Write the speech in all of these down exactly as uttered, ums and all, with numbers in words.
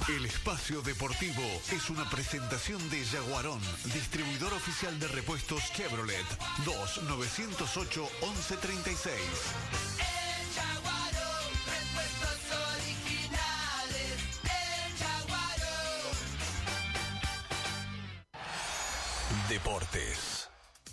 El espacio deportivo es una presentación de Yaguarón, distribuidor oficial de repuestos Chevrolet. dos nueve cero ocho once treinta y seis. El Yaguarón, repuestos originales. El Yaguarón. Deportes.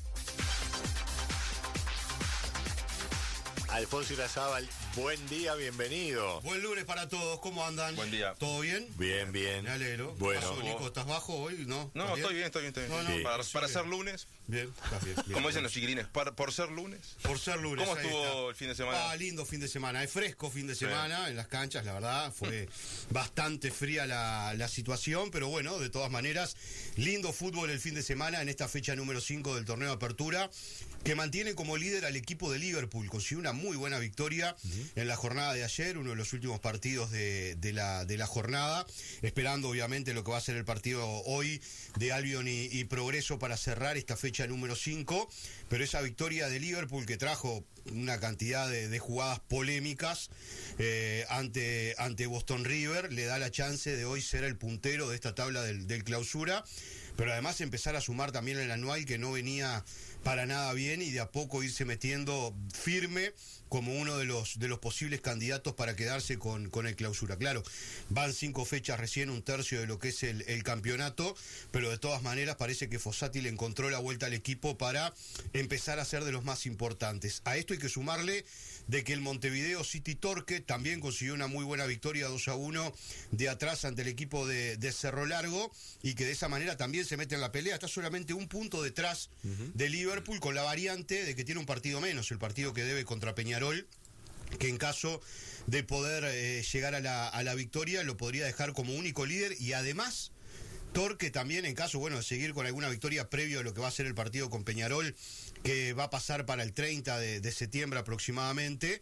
Alfonso Irazábal, buen día, bienvenido. Buen lunes para todos, ¿cómo andan? Buen día. ¿Todo bien? Bien, bien. Me alegro. Bueno. ¿Qué pasó, Nico? ¿Estás bajo hoy? No, No, ¿Estás estoy bien, estoy bien, estoy bien. No, no, Sí. Para, sí, para bien. ser lunes, Bien, estás bien. bien. como dicen los chiquilines, para- por ser lunes. Por ser lunes. ¿Cómo ahí estuvo está. el fin de semana? Ah, lindo fin de semana. Es fresco fin de Sí. semana en las canchas, la verdad. Fue bastante fría la, la situación, pero bueno, de todas maneras, lindo fútbol el fin de semana en esta fecha número cinco del torneo de apertura, que mantiene como líder al equipo de Liverpool. Consiguió una muy buena victoria en la jornada de ayer, uno de los últimos partidos de, de, la, de la jornada, esperando obviamente lo que va a ser el partido hoy de Albion y, y Progreso para cerrar esta fecha número cinco, pero esa victoria de Liverpool que trajo una cantidad de, de jugadas polémicas eh, ante, ante Boston River, le da la chance de hoy ser el puntero de esta tabla del, del clausura, pero además empezar a sumar también el anual que no venía para nada bien y de a poco irse metiendo firme como uno de los de los posibles candidatos para quedarse con, con el clausura. Claro, van cinco fechas recién, un tercio de lo que es el, el campeonato, pero de todas maneras parece que Fossati le encontró la vuelta al equipo para empezar a ser de los más importantes. A esto hay que sumarle de que el Montevideo City Torque también consiguió una muy buena victoria dos a uno de atrás ante el equipo de, de Cerro Largo y que de esa manera también se mete en la pelea. Está solamente un punto detrás uh-huh. de Liverpool, con la variante de que tiene un partido menos, el partido que debe contra Peñarol, que en caso de poder eh, llegar a la, a la victoria lo podría dejar como único líder, y además Torque también, en caso bueno de seguir con alguna victoria previo a lo que va a ser el partido con Peñarol, que va a pasar para el treinta de, de septiembre aproximadamente,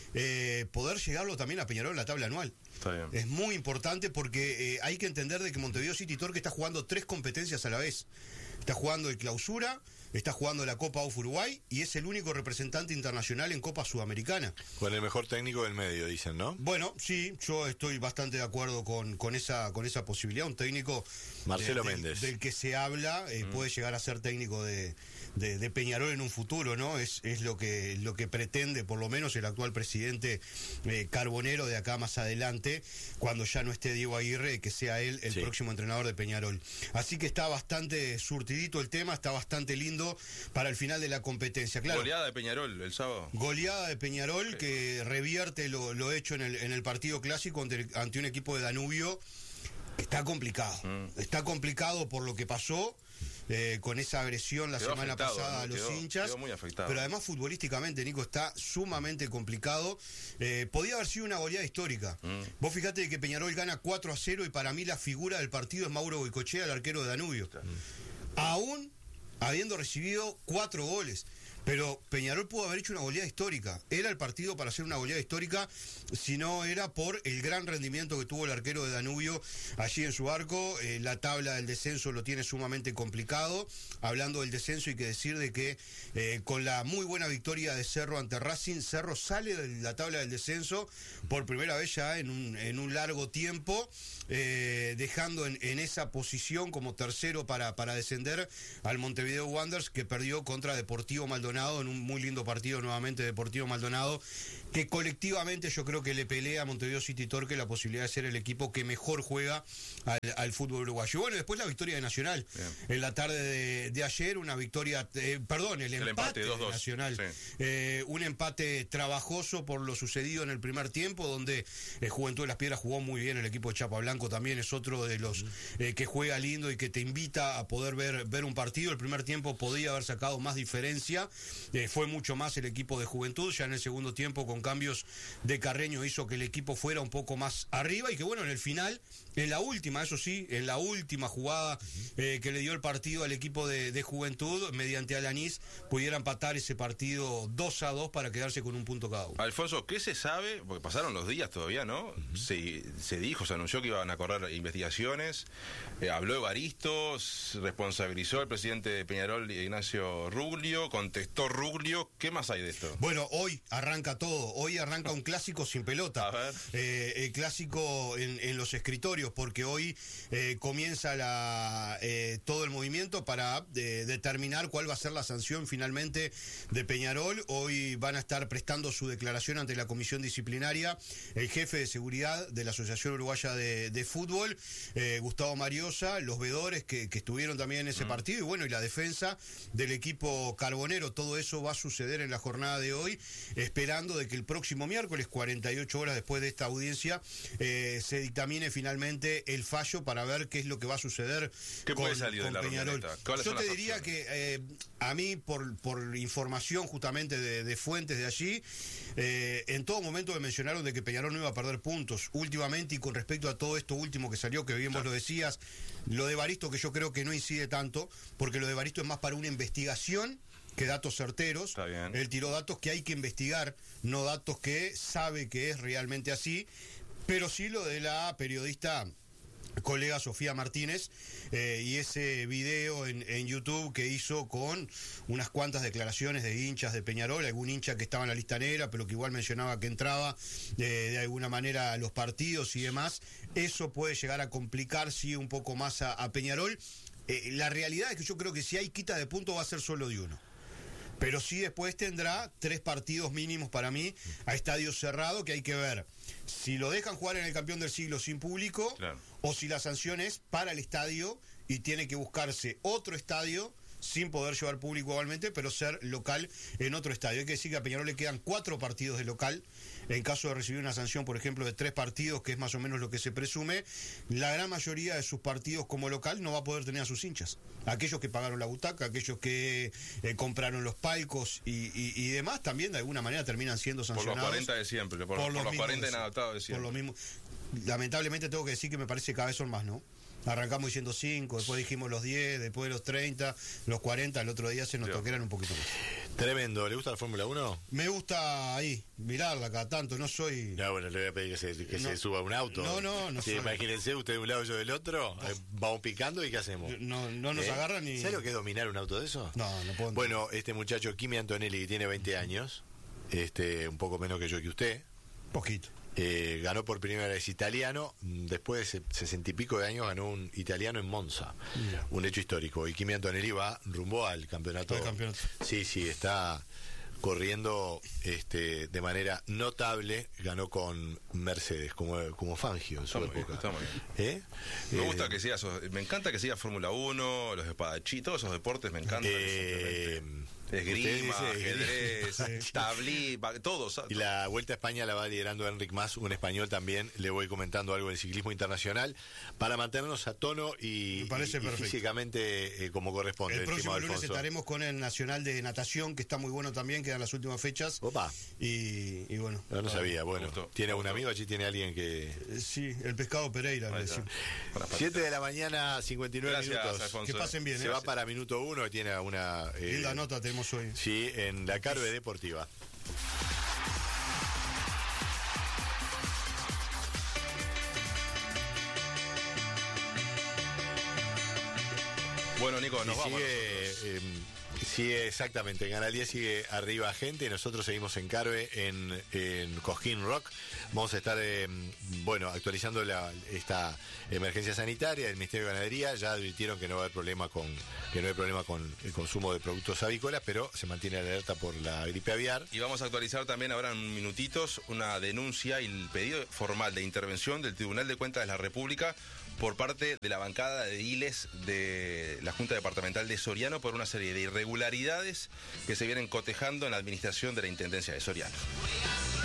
eh, poder llegarlo también a Peñarol en la tabla anual. Está bien. Es muy importante porque eh, hay que entender de que Montevideo City Torque está jugando tres competencias a la vez. Está jugando el Clausura, está jugando la Copa U F Uruguay y es el único representante internacional en Copa Sudamericana. Con el mejor técnico del medio, dicen, ¿no? Bueno, sí, yo estoy bastante de acuerdo con, con esa con esa posibilidad. Un técnico Marcelo de, del, Méndez, del que se habla, eh, mm. puede llegar a ser técnico de, de, de Peñarol en un futuro, ¿no? Es, es lo que lo que pretende, por lo menos, el actual presidente eh, Carbonero de acá más adelante, cuando ya no esté Diego Aguirre, que sea él el sí. próximo entrenador de Peñarol. Así que está bastante surtidito el tema, está bastante lindo para el final de la competencia. Claro, goleada de Peñarol el sábado. Goleada de Peñarol, sí. que revierte lo, lo hecho en el, en el partido clásico ante, ante un equipo de Danubio. Está complicado, mm. está complicado por lo que pasó eh, con esa agresión la quedó semana afectado, pasada ¿no? a los quedó, hinchas, quedó muy afectado. Pero además futbolísticamente, Nico, está sumamente complicado. Eh, podía haber sido una goleada histórica. Mm. Vos fijate que Peñarol gana cuatro a cero y para mí la figura del partido es Mauro Goicoechea, el arquero de Danubio. Mm. Aún habiendo recibido cuatro goles. Pero Peñarol pudo haber hecho una goleada histórica. Era el partido para hacer una goleada histórica, si no era por el gran rendimiento que tuvo el arquero de Danubio allí en su arco. Eh, la tabla del descenso lo tiene sumamente complicado. Hablando del descenso, hay que decir de que eh, con la muy buena victoria de Cerro ante Racing, Cerro sale de la tabla del descenso por primera vez ya en un, en un largo tiempo, eh, dejando en, en esa posición como tercero para, para descender al Montevideo Wanderers, que perdió contra Deportivo Maldonado en un muy lindo partido nuevamente. Deportivo Maldonado, que colectivamente yo creo que le pelea a Montevideo City Torque la posibilidad de ser el equipo que mejor juega al, al fútbol uruguayo. Bueno, después la victoria de Nacional. Bien. En la tarde de, de ayer, una victoria, eh, perdón, el, el empate, empate dos dos. De Nacional. Sí. Eh, un empate trabajoso por lo sucedido en el primer tiempo, donde eh, Juventud de las Piedras jugó muy bien. El equipo de Chapa Blanco también es otro de los eh, que juega lindo y que te invita a poder ver, ver un partido. El primer tiempo podía haber sacado más diferencia. Eh, fue mucho más el equipo de Juventud. Ya en el segundo tiempo, con cambios de Carreño, hizo que el equipo fuera un poco más arriba y que bueno, en el final, en la última, eso sí, en la última jugada eh, que le dio el partido al equipo de, de Juventud, mediante Alanís, pudiera empatar ese partido dos a dos para quedarse con un punto cada uno. Alfonso, ¿qué se sabe? Porque pasaron los días todavía, ¿no? Uh-huh. Se, se dijo, se anunció que iban a correr investigaciones, eh, habló Evaristo, responsabilizó al presidente de Peñarol, Ignacio Ruglio, contestó Héctor Ruglio, ¿qué más hay de esto? Bueno, hoy arranca todo. Hoy arranca un clásico sin pelota. A ver. Eh, el clásico en, en los escritorios, porque hoy eh, comienza la, eh, todo el movimiento para eh, determinar cuál va a ser la sanción finalmente de Peñarol. Hoy van a estar prestando su declaración ante la comisión disciplinaria el jefe de seguridad de la Asociación Uruguaya de, de Fútbol, eh, Gustavo Mariosa, los vedores que, que estuvieron también en ese mm. partido, y bueno, y la defensa del equipo carbonero. Todo eso va a suceder en la jornada de hoy, esperando de que el próximo miércoles, cuarenta y ocho horas después de esta audiencia, eh, se dictamine finalmente el fallo para ver qué es lo que va a suceder ¿Qué con, puede salir con de la Peñarol. Yo te diría opciones? que eh, a mí, por, por información justamente de, de fuentes de allí, eh, en todo momento me mencionaron de que Peñarol no iba a perder puntos últimamente, y con respecto a todo esto último que salió, que bien vos lo decías, lo de Evaristo, que yo creo que no incide tanto, porque lo de Evaristo es más para una investigación que datos certeros. Está bien. Él tiró datos que hay que investigar, no datos que sabe que es realmente así, pero sí lo de la periodista colega Sofía Martínez, eh, y ese video en, en YouTube que hizo con unas cuantas declaraciones de hinchas de Peñarol, algún hincha que estaba en la lista negra, pero que igual mencionaba que entraba eh, de alguna manera a los partidos y demás. Eso puede llegar a complicar, sí, un poco más a, a Peñarol. Eh, la realidad es que yo creo que si hay quita de puntos va a ser solo de uno. Pero sí después tendrá tres partidos mínimos para mí a estadio cerrado, que hay que ver si lo dejan jugar en el campeón del siglo sin público, claro, o si la sanción es para el estadio y tiene que buscarse otro estadio sin poder llevar público igualmente, pero ser local en otro estadio. Hay que decir que a Peñarol le quedan cuatro partidos de local. En caso de recibir una sanción, por ejemplo, de tres partidos, que es más o menos lo que se presume, la gran mayoría de sus partidos como local no va a poder tener a sus hinchas. Aquellos que pagaron la butaca, aquellos que eh, compraron los palcos y, y, y demás, también de alguna manera terminan siendo sancionados. Por los cuarenta de siempre, por, por, por los, los cuarenta inadaptados de siempre. Por lo mismo. Lamentablemente tengo que decir que me parece que cada vez son más, ¿no? Arrancamos diciendo cinco, después dijimos los diez, después los treinta, los cuarenta, el otro día se nos toqueran un poquito más. Tremendo. ¿Le gusta la Fórmula uno? Me gusta ahí, mirarla cada tanto, no soy... No, bueno, le voy a pedir que se, que no, se suba a un auto. No, no, no sí, soy... Imagínense, usted de un lado, yo del otro, no. eh, vamos picando y ¿qué hacemos? No, no nos ¿Eh? agarran ni... ¿Sabe lo que es dominar un auto de eso? No, no puedo... Bueno, este muchacho Kimi Antonelli, que tiene veinte años, este, un poco menos que yo que usted... Poquito. Eh, ganó por primera vez italiano, después de sesenta y pico de años ganó un italiano en Monza, yeah. Un hecho histórico, y Kimi Antonelli va rumbo al campeonato. Al campeonato. Sí, sí, está corriendo este, de manera notable, ganó con Mercedes, como, como Fangio en su está época. Muy, está muy bien. ¿Eh? Me eh, gusta que siga, me encanta que siga Fórmula uno, los espadachí, todos esos deportes me encantan. Eh, Esgrima, ajedrez, tablí, todos. Y la Vuelta a España la va liderando Enric Mas, un español también. Le voy comentando algo del ciclismo internacional para mantenernos a tono y, Me parece y, y físicamente eh, como corresponde. El próximo lunes Alfonso. estaremos con el Nacional de Natación, que está muy bueno también, quedan las últimas fechas. Opa. Y, y bueno. No, no sabía, bueno. Gustó. ¿Tiene algún amigo allí? ¿Tiene alguien que...? Eh, sí, el Pescado Pereira. Le decimos. siete de la mañana, cincuenta y nueve Gracias, minutos. Alfonso. Que pasen bien. Se eh. va para minuto uno, tiene una... Eh, Linda nota tenemos hoy. Sí, en la Carve Deportiva. Bueno, Nico, nos y vamos. Sigue, eh, sigue exactamente, en Canal diez sigue arriba gente, nosotros seguimos en Carve, en, en Cosquín Rock. Vamos a estar, eh, bueno, actualizando la, esta emergencia sanitaria. El Ministerio de Ganadería ya advirtieron que no va a haber problema con, que no hay problema con el consumo de productos avícolas, pero se mantiene alerta por la gripe aviar. Y vamos a actualizar también ahora en minutitos una denuncia y el pedido formal de intervención del Tribunal de Cuentas de la República por parte de la bancada de ediles de la Junta Departamental de Soriano por una serie de irregularidades que se vienen cotejando en la administración de la Intendencia de Soriano.